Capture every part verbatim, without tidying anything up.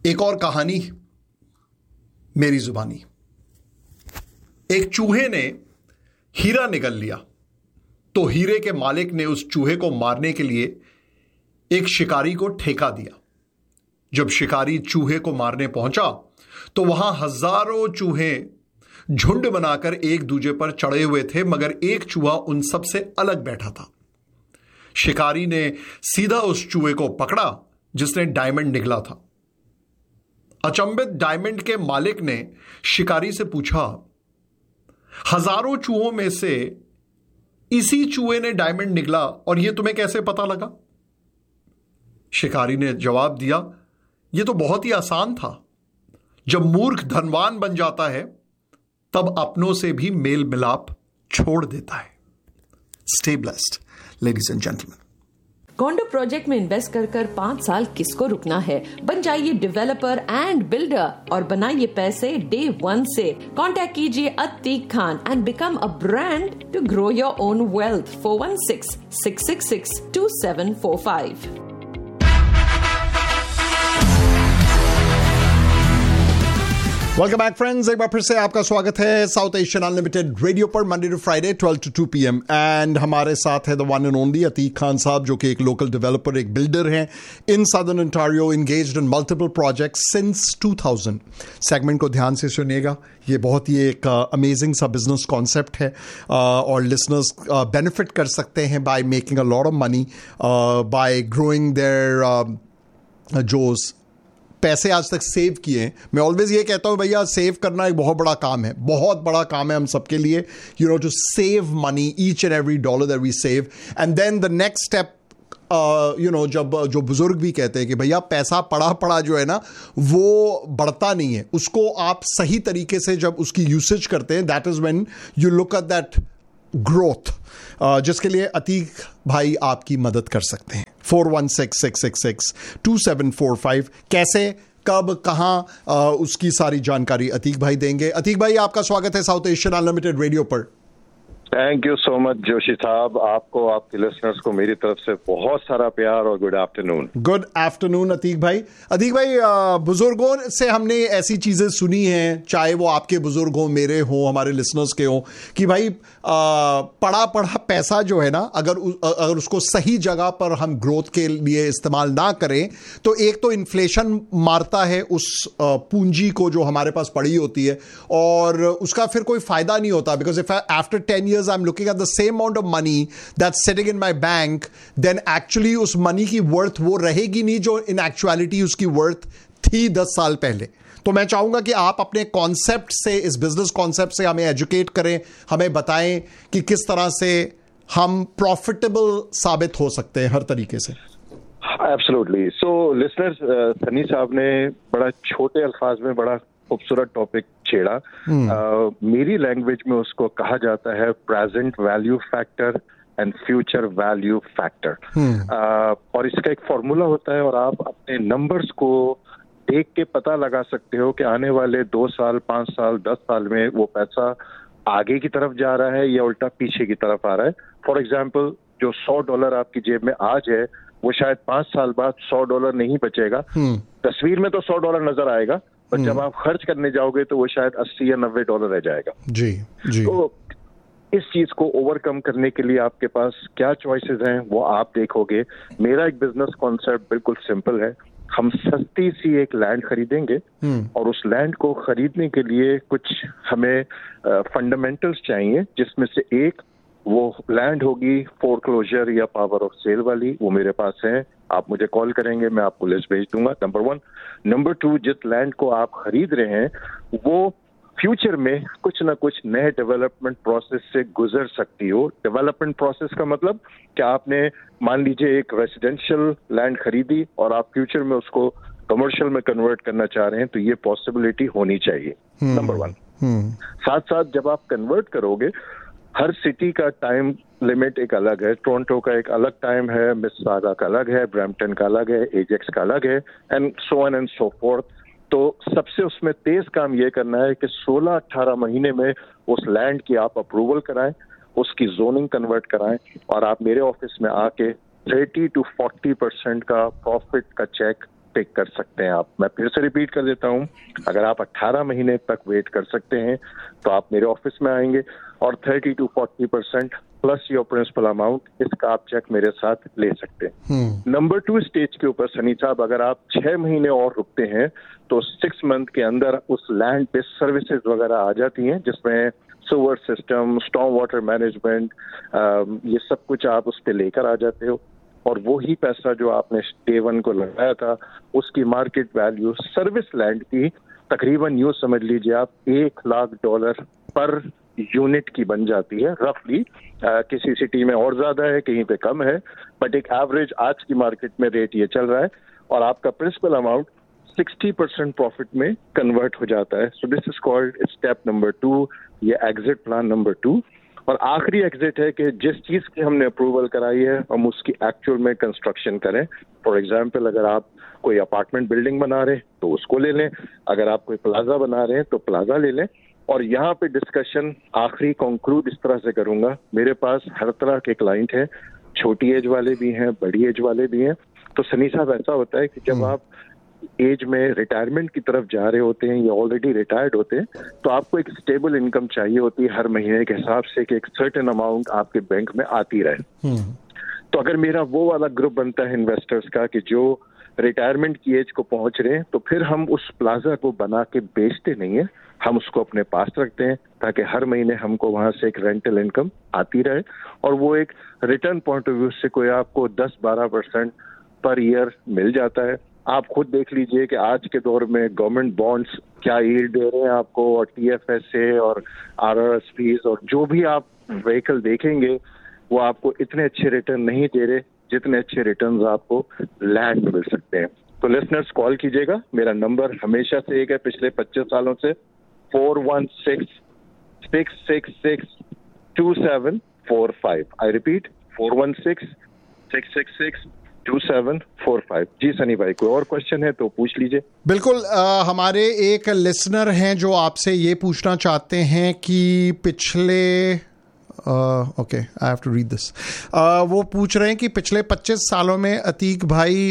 एक और कहानी मेरी जुबानी। एक चूहे ने हीरा निगल लिया तो हीरे के मालिक ने उस चूहे को मारने के लिए एक शिकारी को ठेका दिया। जब शिकारी चूहे को मारने पहुंचा तो वहां हजारों चूहे झुंड बनाकर एक दूजे पर चढ़े हुए थे, मगर एक चूहा उन सब से अलग बैठा था। शिकारी ने सीधा उस चूहे को पकड़ा जिसने डायमंड निगला था। अचंभित डायमंड के मालिक ने शिकारी से पूछा, हजारों चूहों में से इसी चूहे ने डायमंड निगला और यह तुम्हें कैसे पता लगा? शिकारी ने जवाब दिया, यह तो बहुत ही आसान था। जब मूर्ख धनवान बन जाता है तब अपनों से भी मेल मिलाप छोड़ देता है। Stay blessed ladies and gentleman. Condor project में इन्वेस्ट कर कर पांच साल किसको रुकना है? बन जाइए डेवलपर एंड बिल्डर और बनाइए पैसे डे वन से। कांटेक्ट कीजिए Atiq Khan and become a brand to grow your own wealth. Four one six six six six to seven four five. Welcome back friends, एक बार फिर से आपका स्वागत है साउथ एशियन अनलिमिटेड रेडियो पर Monday to Friday twelve to to P M. And हमारे साथ है the one and only Atiq Khan साहब, जो कि एक लोकल डेवलपर, एक बिल्डर हैं in southern Ontario, engaged in multiple projects since two thousand. Segment को ध्यान से सुनिएगा, ये बहुत ही एक अमेजिंग uh, सा बिजनेस कॉन्सेप्ट है uh, और लिसनर्स बेनिफिट कर सकते हैं by making a lot of money, bye growing there जो पैसे आज तक सेव किए हैं। मैं ऑलवेज ये कहता हूँ, भैया सेव करना एक बहुत बड़ा काम है, बहुत बड़ा काम है हम सबके लिए। You know, to save money, each and every dollar that we save, and then the next step, you know, जब जो बुजुर्ग भी कहते हैं कि भैया पैसा पड़ा पड़ा जो है ना वो बढ़ता नहीं है, उसको आप सही तरीके से जब उसकी यूसेज करते हैं, that is when you look at that growth, uh, जिसके लिए अतीक भाई आपकी मदद कर सकते हैं। Four one six six six six to seven four five. कैसे, कब, कहां, uh, उसकी सारी जानकारी अतीक भाई देंगे। अतीक भाई, आपका स्वागत है साउथ एशियन अनलिमिटेड रेडियो पर। Thank you so much Joshi साहब, आपको, आपके लिसनर्स को मेरी तरफ से बहुत सारा प्यार और good afternoon. Good afternoon Atiq भाई। अतीक भाई, बुजुर्गों से हमने ऐसी चीजें सुनी हैं, चाहे वो आपके बुजुर्ग हो, मेरे हो, हमारे लिसनर्स के हो, कि भाई पड़ा पड़ा पैसा जो है ना, अगर अगर उसको सही जगह पर हम ग्रोथ के लिए इस्तेमाल ना करें तो एक तो इन्फ्लेशन मारता है उस पूंजी को जो हमारे पास पड़ी होती है, और उसका फिर कोई फायदा नहीं होता। Because if after ten years I'm looking at the same amount of money that's sitting in my bank, then actually उस money की worth वो रहेगी नहीं जो in actuality उसकी worth थी दस साल पहले। तो मैं चाहूंगा कि आप अपने कॉन्सेप्ट से, इस बिजनेस कॉन्सेप्ट से हमें एजुकेट करें, हमें बताएं कि किस तरह से हम प्रॉफिटेबल साबित हो सकते हैं हर तरीके से। एब्सोल्युटली। सो लिसनर्स, सनी साहब ने बड़ा छोटे अल्फाज में बड़ा खूबसूरत टॉपिक छेड़ा। hmm. uh, मेरी लैंग्वेज में उसको कहा जाता है present value factor and future value factor. और इसका एक फॉर्मूला होता है और आप अपने नंबर्स को देख के पता लगा सकते हो कि आने वाले दो साल, पांच साल, दस साल में वो पैसा आगे की तरफ जा रहा है या उल्टा पीछे की तरफ आ रहा है। फॉर एग्जाम्पल, जो सौ डॉलर आपकी जेब में आज है वो शायद पांच साल बाद सौ डॉलर नहीं बचेगा। hmm. तस्वीर में तो सौ डॉलर नजर आएगा, पर जब आप खर्च करने जाओगे तो वो शायद अस्सी या नब्बे डॉलर रह जाएगा। जी जी। तो इस चीज को ओवरकम करने के लिए आपके पास क्या चॉइसेस हैं वो आप देखोगे। मेरा एक बिजनेस कॉन्सेप्ट बिल्कुल सिंपल है। हम सस्ती सी एक लैंड खरीदेंगे और उस लैंड को खरीदने के लिए कुछ हमें फंडामेंटल्स uh, चाहिए, जिसमें से एक वो लैंड होगी फोरक्लोजर या पावर ऑफ सेल वाली, वो मेरे पास है। आप मुझे कॉल करेंगे, मैं आपको लिस्ट भेज दूंगा, नंबर वन। नंबर टू, जिस लैंड को आप खरीद रहे हैं वो फ्यूचर में कुछ ना कुछ नए डेवलपमेंट प्रोसेस से गुजर सकती हो। डेवलपमेंट प्रोसेस का मतलब कि आपने मान लीजिए एक रेसिडेंशियल लैंड खरीदी और आप फ्यूचर में उसको कमर्शियल में कन्वर्ट करना चाह रहे हैं, तो ये पॉसिबिलिटी होनी चाहिए, नंबर वन। साथ साथ जब आप कन्वर्ट करोगे, हर सिटी का टाइम लिमिट एक अलग है। टोरंटो का एक अलग टाइम है, मिसिसागा का अलग है, ब्रैम्पटन का अलग है, एजेक्स का अलग है, and so on and so fourth. तो सबसे उसमें तेज काम ये करना है कि सोलह अठारह महीने में उस लैंड की आप अप्रूवल कराएं, उसकी जोनिंग कन्वर्ट कराएं, और आप मेरे ऑफिस में आके थर्टी टू फोर्टी परसेंट का प्रॉफिट का चेक टेक कर सकते हैं आप। मैं फिर से रिपीट कर देता हूं, अगर आप अट्ठारह महीने तक वेट कर सकते हैं तो आप मेरे ऑफिस में आएंगे और thirty two forty percent plus your principal amount इसका आप चेक मेरे साथ ले सकते हैं। नंबर टू स्टेज के ऊपर सनी साहब, अगर आप छह महीने और रुकते हैं तो सिक्स मंथ के अंदर उस लैंड पे सर्विसेज वगैरह आ जाती हैं, जिसमें sewer system, storm water management, ये सब कुछ आप उस पर लेकर आ जाते हो। और वो ही पैसा जो आपने डे वन को लगाया था उसकी मार्केट वैल्यू सर्विस लैंड की तकरीबन यूं समझ लीजिए आप एक लाख डॉलर पर यूनिट की बन जाती है रफली। किसी सिटी में और ज्यादा है, कहीं पे कम है, बट एक एवरेज आज की मार्केट में रेट ये चल रहा है और आपका principal amount sixty percent profit में कन्वर्ट हो जाता है। So this is called step number two, ये एग्जिट प्लान नंबर टू। और आखिरी एग्जिट है कि जिस चीज की हमने अप्रूवल कराई है हम उसकी एक्चुअल में कंस्ट्रक्शन करें। फॉर एग्जांपल, अगर आप कोई अपार्टमेंट बिल्डिंग बना रहे हैं तो उसको ले लें, अगर आप कोई प्लाजा बना रहे हैं तो प्लाजा ले लें। और यहाँ पे डिस्कशन आखिरी कंक्लूड इस तरह से करूंगा, मेरे पास हर तरह के क्लाइंट हैं, छोटी एज वाले भी हैं, बड़ी एज वाले भी हैं। तो सनी साहब ऐसा होता है कि जब आप एज में रिटायरमेंट की तरफ जा रहे होते हैं या ऑलरेडी रिटायर्ड होते हैं तो आपको एक स्टेबल इनकम चाहिए होती है हर महीने के हिसाब से कि एक सर्टेन अमाउंट आपके बैंक में आती रहे। तो अगर मेरा वो वाला ग्रुप बनता है इन्वेस्टर्स का कि जो रिटायरमेंट की एज को पहुंच रहे हैं, तो फिर हम उस प्लाजा को बना के बेचते नहीं है, हम उसको अपने पास रखते हैं ताकि हर महीने हमको वहां से एक रेंटल इनकम आती रहे और वो एक रिटर्न पॉइंट ऑफ व्यू से कोई आपको दस बारह परसेंट पर ईयर मिल जाता है। आप खुद देख लीजिए कि आज के दौर में गवर्नमेंट बॉन्ड्स क्या यील्ड दे रहे हैं आपको, और टीएफएसए और आरआरएसपीज और जो भी आप व्हीकल देखेंगे वो आपको इतने अच्छे रिटर्न नहीं दे रहे जितने अच्छे रिटर्न्स आपको लैंड में मिल सकते हैं। तो लिसनर्स कॉल कीजिएगा, मेरा नंबर हमेशा से एक है पिछले पच्चीस सालों से, four one six six six six to seven four five. I repeat, four one six six six six to seven four five. जी सनी भाई, कोई और क्वेश्चन है तो पूछ लीजिए। बिल्कुल, आ, हमारे एक लिसनर हैं जो आपसे ये पूछना चाहते हैं कि पिछले okay I have to read this, वो पूछ रहे हैं कि पिछले पच्चीस सालों में अतीक भाई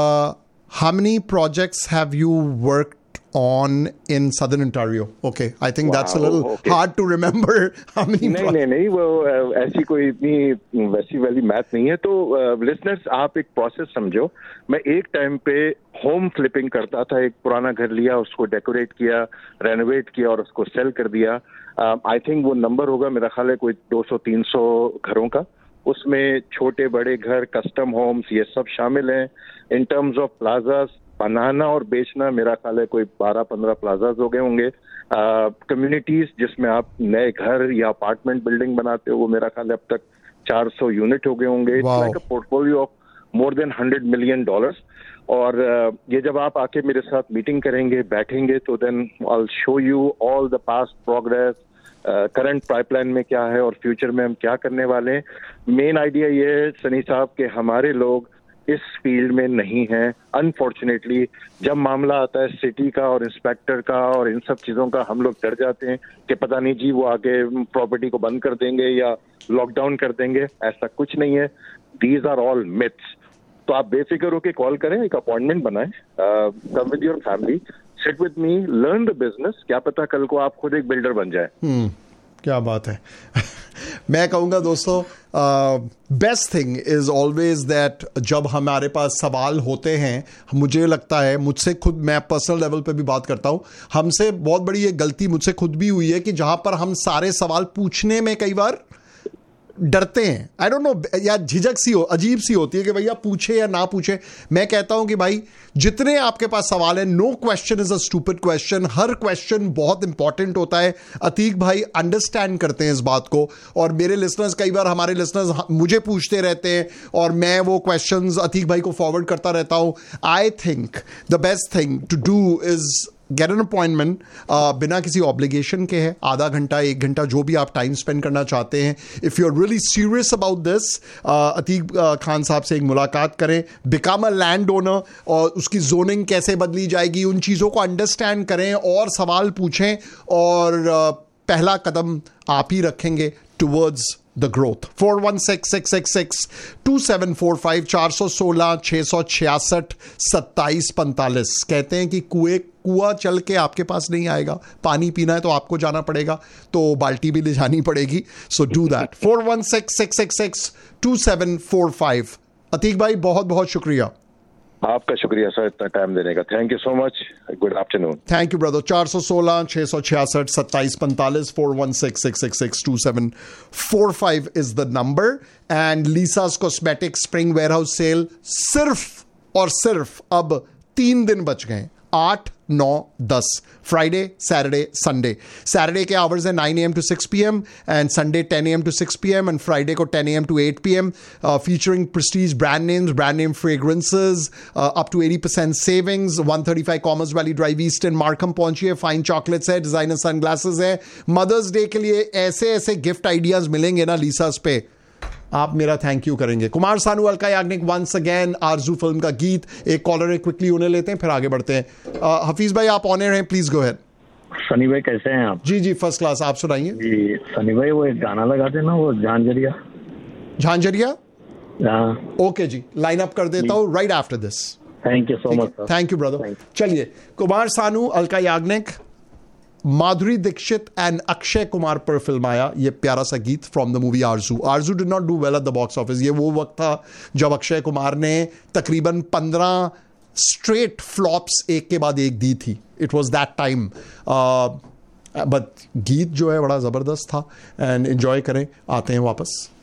how many projects have you worked on in southern Ontario? Okay, I think wow, that's a little okay. hard to remember how many. नहीं नहीं नहीं वो ऐसी कोई इतनी वैसी वाली मैथ नहीं है। तो लिसनर्स uh, आप एक प्रोसेस समझो, मैं एक टाइम पे होम फ्लिपिंग करता था, एक पुराना घर लिया, उसको डेकोरेट किया, रेनोवेट किया और उसको सेल कर दिया। आई uh, थिंक वो नंबर होगा मेरा ख्याल है कोई दो सौ तीन सौ घरों का, उसमें छोटे बड़े घर, कस्टम होम्स, ये सब शामिल हैं। इन टर्म्स ऑफ प्लाजास बनाना और बेचना मेरा ख्याल है कोई बारह पंद्रह प्लाजाज हो गए होंगे। कम्युनिटीज जिसमें आप नए घर या अपार्टमेंट बिल्डिंग बनाते हो वो मेरा ख्याल है अब तक चार सौ यूनिट हो गए होंगे। It's like a portfolio of more than hundred million dollars. और uh, ये जब आप आके मेरे साथ मीटिंग करेंगे, बैठेंगे, तो then I will show you all the past progress, current pipeline में क्या है और फ्यूचर में हम क्या करने वाले हैं। मेन आइडिया ये है सनी साहब के हमारे लोग इस फील्ड में नहीं है। अनफॉर्चुनेटली जब मामला आता है सिटी का और इंस्पेक्टर का और इन सब चीजों का, हम लोग डर जाते हैं कि पता नहीं जी वो आगे प्रॉपर्टी को बंद कर देंगे या लॉकडाउन कर देंगे। ऐसा कुछ नहीं है, दीज आर ऑल मिथ्स। तो आप बेफिक्र होकर कॉल करें, एक अपॉइंटमेंट बनाएं, come with your family, sit with me, learn the business. क्या पता कल को आप खुद एक बिल्डर बन जाए। hmm, क्या बात है। मैं कहूँगा दोस्तों, best thing is always that जब हमारे पास सवाल होते हैं, मुझे लगता है, मुझसे खुद, मैं पर्सनल लेवल पे भी बात करता हूँ, हमसे बहुत बड़ी ये गलती मुझसे खुद भी हुई है कि जहां पर हम सारे सवाल पूछने में कई बार डरते हैं। आई डोंट नो, या झिझक सी हो, अजीब सी होती है कि भैया पूछे या ना पूछे। मैं कहता हूं कि भाई जितने आपके पास सवाल है, no question is a stupid question, her question बहुत इंपॉर्टेंट होता है। अतीक भाई अंडरस्टैंड करते हैं इस बात को, और मेरे लिसनर्स, कई बार हमारे लिसनर्स मुझे पूछते रहते हैं और मैं वो क्वेश्चंस अतीक भाई को फॉरवर्ड करता रहता हूं। I think the best thing to do is get an appointment, बिना किसी ऑब्लिगेशन के है, आधा घंटा एक घंटा जो भी आप टाइम स्पेंड करना चाहते हैं। If you are really serious about this, Atiq Khan साहब से एक मुलाकात करें, बिकम अ लैंड ओनर, और उसकी जोनिंग कैसे बदली जाएगी, उन चीज़ों को अंडरस्टैंड करें और सवाल पूछें, और uh, पहला कदम आप ही रखेंगे towards the growth. Four one six six six six to seven four five चार सौ सोलह छः सौ छियासठ सत्ताईस पैंतालीस. कहते हैं कि कुएं कुआं चल के आपके पास नहीं आएगा, पानी पीना है तो आपको जाना पड़ेगा, तो बाल्टी भी ले जानी पड़ेगी. So do that. Four one six six six six to seven four five. Atiq भाई बहुत बहुत शुक्रिया. आपका शुक्रिया सर इतना टाइम देने का. Thank you so much. Good afternoon. Thank you brother. चार सौ सोलह छः सौ छियासठ सत्ताईस पैंतालीस. Four one six six six six to seven four five is the number. And लीसास cosmetic spring warehouse cell सिर्फ और सिर्फ अब तीन दिन बच गए. आठ नौ दस फ्राइडे सैटरडे संडे. सैटरडे के आवर्स है nine A M to six P M and Sunday ten A M to six P M and Friday को ten A M to eight P M. Featuring Prestige brand names, brand name fragrances, up to eighty percent savings. One thirty five commerce valley drive eastern Markham पहुंचिए. Fine chocolates है, designer sunglasses है. Mother's day के लिए ऐसे ऐसे gift ideas मिलेंगे ना लीसास पे, आप मेरा थैंक यू करेंगे. कुमार सानू, अलका याग्निक, वंस अगेन, आरजू फिल्म का गीत. एक कॉलर है, क्विकली उन्हें लेते हैं फिर आगे बढ़ते हैं. uh, हफीज भाई आप ऑन एयर हैं, प्लीज गो अहेड. सनी भाई कैसे हैं आप? जी जी फर्स्ट क्लास. आप सुनाइए. जी सनी भाई वो एक गाना लगाते ना, वो झांझरिया. झांझरिया. हाँ ओके जी, लाइन अप कर देता हूँ right after this. Thank you so much sir. Thank you brother. चलिए, कुमार सानू, अलका याग्निक, माधुरी दीक्षित एंड अक्षय कुमार पर फिल्म आया ये प्यारा सा गीत from the movie Aarzoo. Aarzoo did not do well at the box office. ये वो वक्त था जब अक्षय कुमार ने तकरीबन पंद्रह स्ट्रेट फ्लॉप्स एक के बाद एक दी थी. It was that time. But गीत जो है बड़ा ज़बरदस्त था. एंड एंजॉय करें. आते हैं वापस.